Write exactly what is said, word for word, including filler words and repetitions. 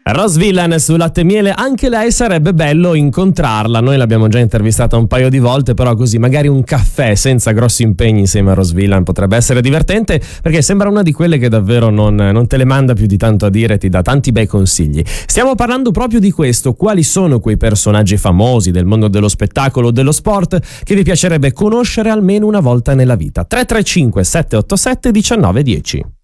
Rose Villain su Latte e Miele, anche lei sarebbe bello incontrarla. Noi l'abbiamo già intervistata un paio di volte, però così magari un caffè senza grossi impegni insieme a Rose Villain potrebbe essere divertente, perché sembra una di quelle che davvero non, non te le manda più di tanto a dire, ti dà tanti bei consigli. Stiamo parlando proprio di questo: quali sono quei personaggi famosi del mondo dello spettacolo o dello sport che vi piacerebbe conoscere almeno una volta nella vita? Tre tre cinque sette otto sette uno nove uno zero.